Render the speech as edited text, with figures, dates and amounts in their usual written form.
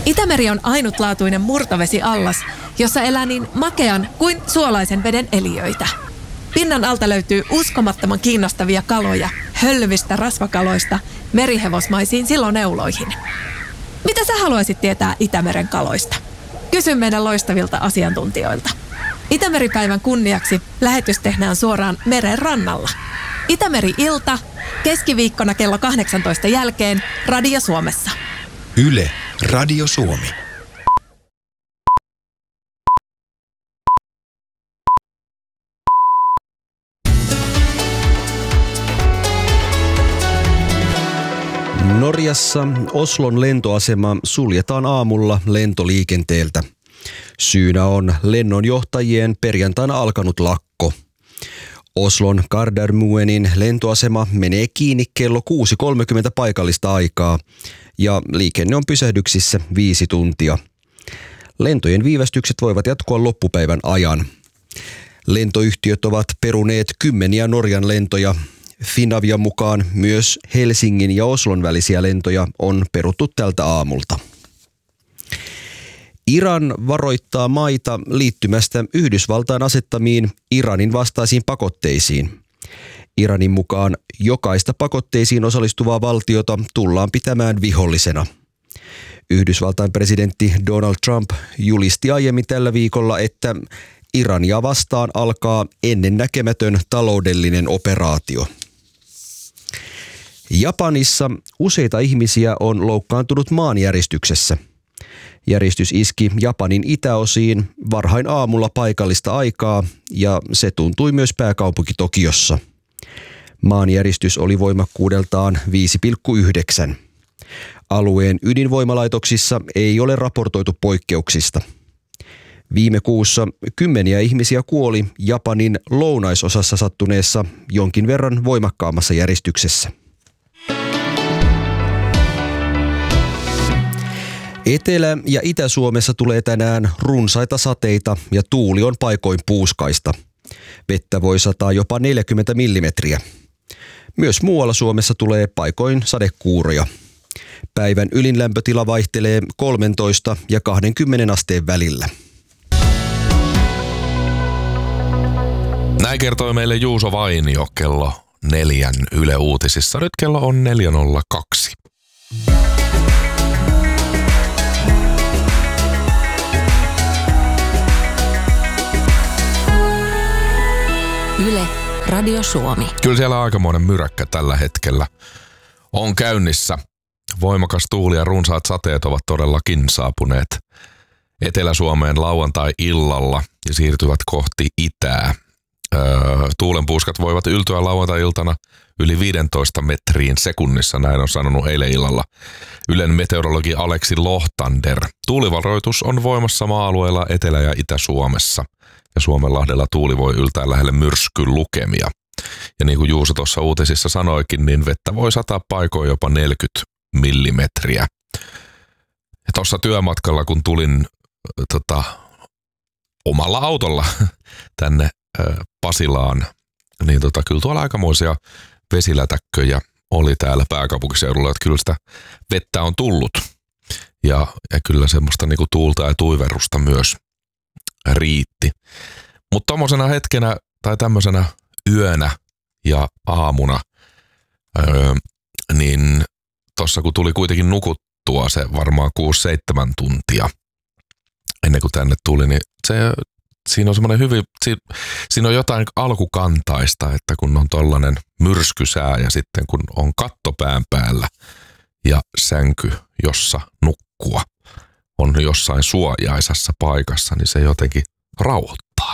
Itämeri on ainutlaatuinen murtovesiallas, jossa elää niin makean kuin suolaisen veden eliöitä. Pinnan alta löytyy uskomattoman kiinnostavia kaloja, hölvistä rasvakaloista merihevosmaisiin siloneuloihin. Mitä sä haluaisit tietää Itämeren kaloista? Kysy meidän loistavilta asiantuntijoilta. Itämeripäivän kunniaksi lähetys tehdään suoraan meren rannalla. Itämeri-ilta, keskiviikkona kello 18 jälkeen Radio Suomessa. Yle, Radio Suomi. Norjassa Oslon lentoasema suljetaan aamulla lentoliikenteeltä. Syynä on lennonjohtajien perjantaina alkanut lakko. Oslon Gardermoenin lentoasema menee kiinni kello 6.30 paikallista aikaa ja liikenne on pysähdyksissä 5 tuntia. Lentojen viivästykset voivat jatkua loppupäivän ajan. Lentoyhtiöt ovat peruneet kymmeniä Norjan lentoja. Finavian mukaan myös Helsingin ja Oslon välisiä lentoja on peruttu tältä aamulta. Iran varoittaa maita liittymästä Yhdysvaltain asettamiin Iranin vastaisiin pakotteisiin. Iranin mukaan jokaista pakotteisiin osallistuvaa valtiota tullaan pitämään vihollisena. Yhdysvaltain presidentti Donald Trump julisti aiemmin tällä viikolla, että Irania vastaan alkaa ennennäkemätön taloudellinen operaatio. Japanissa useita ihmisiä on loukkaantunut maanjäristyksessä. Järjestys iski Japanin itäosiin varhain aamulla paikallista aikaa ja se tuntui myös pääkaupunki Tokiossa. Maanjäristys oli voimakkuudeltaan 5,9. Alueen ydinvoimalaitoksissa ei ole raportoitu poikkeuksista. Viime kuussa kymmeniä ihmisiä kuoli Japanin lounaisosassa sattuneessa jonkin verran voimakkaammassa järjestyksessä. Etelä- ja Itä-Suomessa tulee tänään runsaita sateita ja tuuli on paikoin puuskaista. Vettä voi sataa jopa 40 millimetriä. Myös muualla Suomessa tulee paikoin sadekuuroja. Päivän ylinlämpötila vaihtelee 13 ja 20 asteen välillä. Näin kertoi meille Juuso Vainio kello 4 Yle Uutisissa. Nyt kello on 4.02. Yle, Radio Suomi. Kyllä siellä aikamoinen myräkkä tällä hetkellä on käynnissä. Voimakas tuuli ja runsaat sateet ovat todellakin saapuneet Etelä-Suomeen lauantai-illalla ja siirtyvät kohti itää. Tuulenpuuskat voivat yltyä lauantai-iltana yli 15 metriin sekunnissa, näin on sanonut eilen illalla Ylen meteorologi Aleksi Lohtander. Tuulivaroitus on voimassa maa-alueilla Etelä- ja Itä-Suomessa ja Suomenlahdella tuuli voi yltää lähelle myrskyn lukemia. Ja niin kuin Juuso tuossa uutisissa sanoikin, niin vettä voi sataa paikoin jopa 40 millimetriä. Ja tuossa työmatkalla, kun tulin omalla autolla tänne Pasilaan, niin kyllä tuolla aikamoisia vesilätäkköjä oli täällä pääkaupunkiseudulla, että kyllä sitä vettä on tullut. Ja kyllä semmoista niinku tuulta ja tuiverrusta myös riitti. Mutta tommosena hetkenä tai tämmöisenä yönä ja aamuna, niin tossa kun tuli kuitenkin nukuttua se varmaan 6-7 tuntia ennen kuin tänne tuli, niin siinä on semmoinen siinä on jotain alkukantaista, että kun on tollainen myrskysää ja sitten kun on katto pään päällä ja sänky, jossa nukkua on jossain suojaisassa paikassa, niin se jotenkin rauhoittaa.